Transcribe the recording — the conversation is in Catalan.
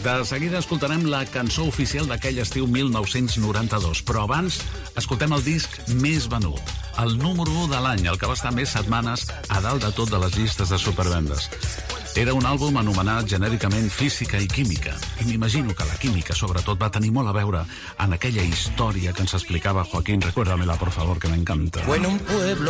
De seguida escoltarem la cançó oficial d'aquell estiu 1992, però abans escoltem el disc més venut, el número 1 de l'any, el que va estar més setmanes a dalt de tot de les llistes de supervendes. Era un àlbum anomenat genèricament Física i Química, i m'imagino que la química, sobretot, va tenir molt a veure en aquella història que ens explicava Joaquín. Recuérdamela, por favor, que m'encanta. Fue en un pueblo